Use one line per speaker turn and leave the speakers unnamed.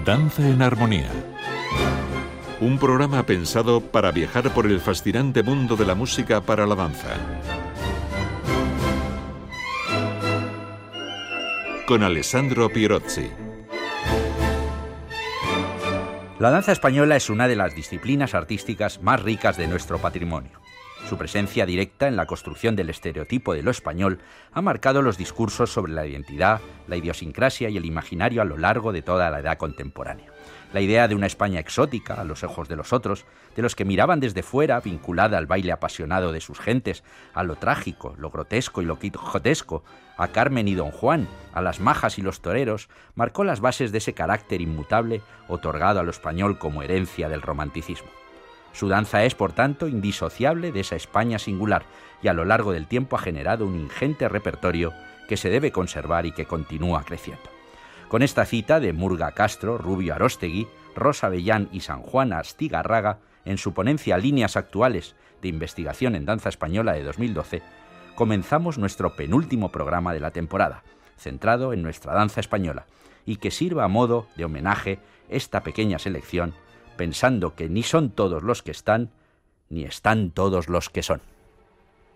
Danza en Armonía. Un programa pensado para viajar por el fascinante mundo de la música para la danza. Con Alessandro Pierozzi.
La danza española es una de las disciplinas artísticas más ricas de nuestro patrimonio. Su presencia directa en la construcción del estereotipo de lo español ha marcado los discursos sobre la identidad, la idiosincrasia y el imaginario a lo largo de toda la edad contemporánea. La idea de una España exótica, a los ojos de los otros, de los que miraban desde fuera, vinculada al baile apasionado de sus gentes, a lo trágico, lo grotesco y lo quijotesco, a Carmen y Don Juan, a las majas y los toreros, marcó las bases de ese carácter inmutable otorgado a lo español como herencia del romanticismo. Su danza es, por tanto, indisociable de esa España singular y a lo largo del tiempo ha generado un ingente repertorio que se debe conservar y que continúa creciendo. Con esta cita de Murga Castro, Rubio Aróstegui, Rosa Avellán y San Juan Astigarraga, en su ponencia Líneas Actuales de Investigación en Danza Española de 2012, comenzamos nuestro penúltimo programa de la temporada, centrado en nuestra danza española, y que sirva a modo de homenaje esta pequeña selección, pensando que ni son todos los que están, ni están todos los que son.